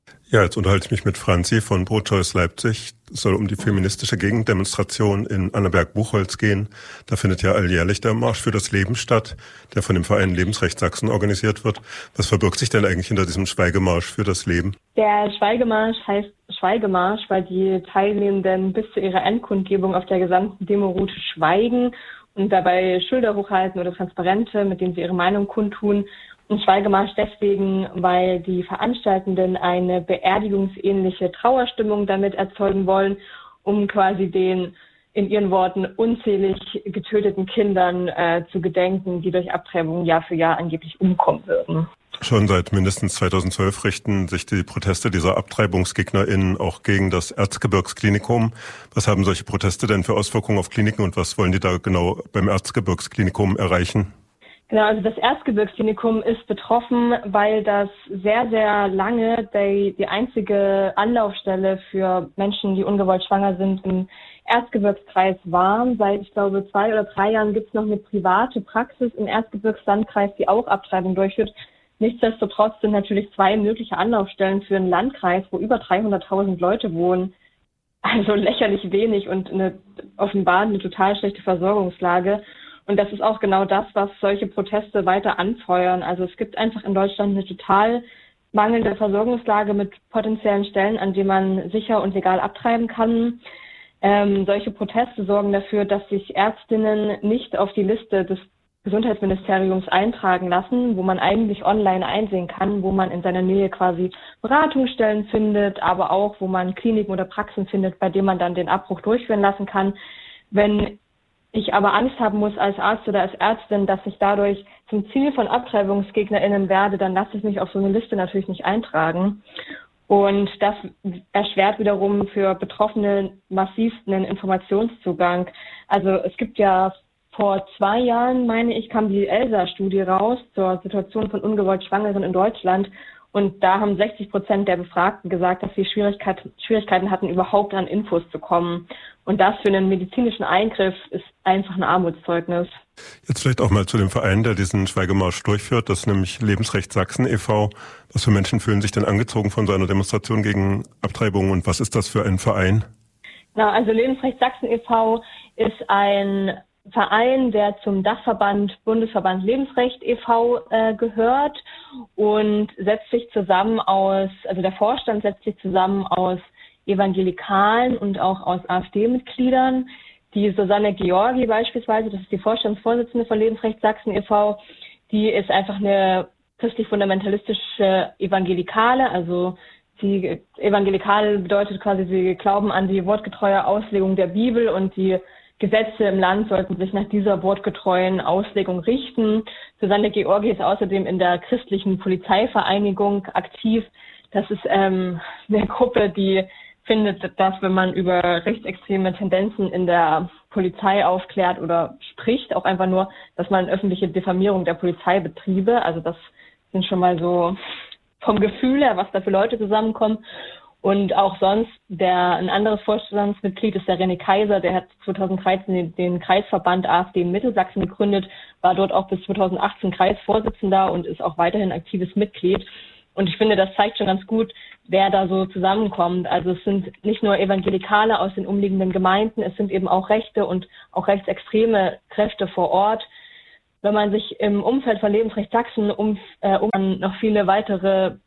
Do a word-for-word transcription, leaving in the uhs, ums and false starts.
Ja, jetzt unterhalte ich mich mit Franzi von Pro-Choice Leipzig. Es soll um die feministische Gegendemonstration in Annaberg-Buchholz gehen. Da findet ja alljährlich der Marsch für das Leben statt, der von dem Verein Lebensrecht Sachsen organisiert wird. Was verbirgt sich denn eigentlich hinter diesem Schweigemarsch für das Leben? Der Schweigemarsch heißt Schweigemarsch, weil die Teilnehmenden bis zu ihrer Endkundgebung auf der gesamten Demoroute schweigen und dabei Schilder hochhalten oder Transparente, mit denen sie ihre Meinung kundtun. Und Schweigemarsch deswegen, weil die Veranstaltenden eine beerdigungsähnliche Trauerstimmung damit erzeugen wollen, um quasi den, in ihren Worten, unzählig getöteten Kindern äh, zu gedenken, die durch Abtreibung Jahr für Jahr angeblich umkommen würden. Schon seit mindestens zweitausendzwölf richten sich die Proteste dieser AbtreibungsgegnerInnen auch gegen das Erzgebirgsklinikum. Was haben solche Proteste denn für Auswirkungen auf Kliniken und was wollen die da genau beim Erzgebirgsklinikum erreichen? Genau, also das Erzgebirgsklinikum ist betroffen, weil das sehr, sehr lange die, die einzige Anlaufstelle für Menschen, die ungewollt schwanger sind, im Erzgebirgskreis war. Seit, ich glaube, zwei oder drei Jahren gibt es noch eine private Praxis im Erzgebirgslandkreis, die auch Abtreibung durchführt. Nichtsdestotrotz sind natürlich zwei mögliche Anlaufstellen für einen Landkreis, wo über dreihunderttausend Leute wohnen. Also lächerlich wenig und eine, offenbar eine total schlechte Versorgungslage. Und das ist auch genau das, was solche Proteste weiter anfeuern. Also es gibt einfach in Deutschland eine total mangelnde Versorgungslage mit potenziellen Stellen, an denen man sicher und legal abtreiben kann. Ähm, solche Proteste sorgen dafür, dass sich Ärztinnen nicht auf die Liste des Gesundheitsministeriums eintragen lassen, wo man eigentlich online einsehen kann, wo man in seiner Nähe quasi Beratungsstellen findet, aber auch, wo man Kliniken oder Praxen findet, bei denen man dann den Abbruch durchführen lassen kann. Wenn ich aber Angst haben muss als Arzt oder als Ärztin, dass ich dadurch zum Ziel von AbtreibungsgegnerInnen werde, dann lasse ich mich auf so eine Liste natürlich nicht eintragen. Und das erschwert wiederum für Betroffene massivsten Informationszugang. Also es gibt ja vor zwei Jahren, meine ich, kam die ELSA-Studie raus zur Situation von ungewollt Schwangeren in Deutschland. Und da haben sechzig Prozent der Befragten gesagt, dass sie Schwierigkeit, Schwierigkeiten hatten, überhaupt an Infos zu kommen. Und das für einen medizinischen Eingriff ist einfach ein Armutszeugnis. Jetzt vielleicht auch mal zu dem Verein, der diesen Schweigemarsch durchführt. Das ist nämlich Lebensrecht Sachsen e V Was für Menschen fühlen sich denn angezogen von so einer Demonstration gegen Abtreibung und was ist das für ein Verein? Na, also Lebensrecht Sachsen e V ist ein Verein, der zum Dachverband Bundesverband Lebensrecht e V äh, gehört und setzt sich zusammen aus, also der Vorstand setzt sich zusammen aus Evangelikalen und auch aus AfD-Mitgliedern. Die Susanne Georgi beispielsweise, das ist die Vorstandsvorsitzende von Lebensrecht Sachsen e V, die ist einfach eine christlich-fundamentalistische Evangelikale, also die Evangelikale bedeutet quasi, sie glauben an die wortgetreue Auslegung der Bibel und die Gesetze im Land sollten sich nach dieser wortgetreuen Auslegung richten. Susanne Georgi ist außerdem in der christlichen Polizeivereinigung aktiv. Das ist ähm, eine Gruppe, die findet, dass wenn man über rechtsextreme Tendenzen in der Polizei aufklärt oder spricht, auch einfach nur, dass man öffentliche Diffamierung der Polizeibetriebe, also das sind schon mal so vom Gefühl her, was da für Leute zusammenkommen. Und auch sonst, der ein anderes Vorstandsmitglied ist der René Kaiser, der hat zweitausenddreizehn den, den Kreisverband AfD in Mittelsachsen gegründet, war dort auch bis zweitausendachtzehn Kreisvorsitzender und ist auch weiterhin aktives Mitglied. Und ich finde, das zeigt schon ganz gut, wer da so zusammenkommt. Also es sind nicht nur Evangelikale aus den umliegenden Gemeinden, es sind eben auch rechte und auch rechtsextreme Kräfte vor Ort. Wenn man sich im Umfeld von Lebensrecht Sachsen um, äh, um noch viele weitere